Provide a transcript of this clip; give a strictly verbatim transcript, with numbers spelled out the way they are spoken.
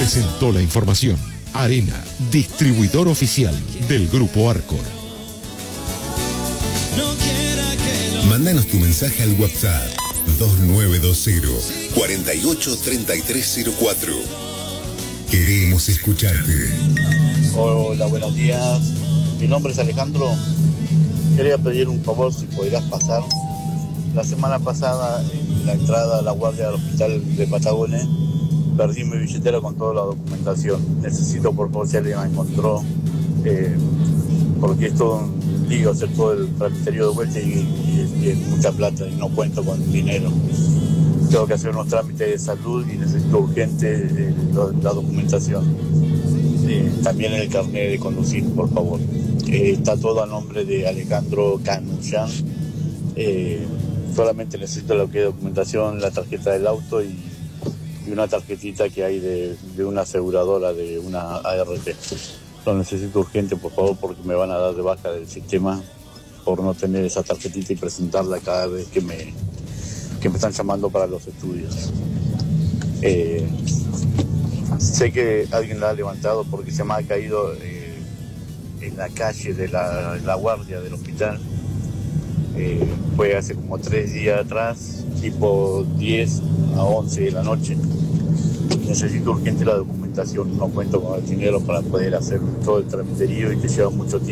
presentó la información. Arena, distribuidor oficial del Grupo Arcor. Mándanos tu mensaje al WhatsApp dos nueve dos cero, cuatro ocho tres tres cero cuatro. Queremos escucharte. Hola, buenos días. Mi nombre es Alejandro. Quería pedir un favor si podrías pasar. La semana pasada, en la entrada a la guardia del hospital de Patagones, perdí mi billetera con toda la documentación. Necesito, por favor, si alguien la encontró, eh, porque es todo un lío hacer todo el tramiterio de vuelta y, y, y es mucha plata y no cuento con dinero. Tengo que hacer unos trámites de salud y necesito urgente eh, la, la documentación. Eh, también el carnet de conducir, por favor. Eh, está todo a nombre de Alejandro Canullán. Eh, solamente necesito lo que es documentación, la tarjeta del auto y, y una tarjetita que hay de, de una aseguradora, de una A R T. Lo necesito urgente, por favor, porque me van a dar de baja del sistema por no tener esa tarjetita y presentarla cada vez que me, que me están llamando para los estudios. Eh, sé que alguien la ha levantado porque se me ha caído eh, en la calle de la, la guardia del hospital. Eh, fue hace como tres días atrás, tipo diez a once de la noche. Necesito urgente la documentación, no cuento con el dinero para poder hacer todo el tramiterío y que lleva mucho tiempo.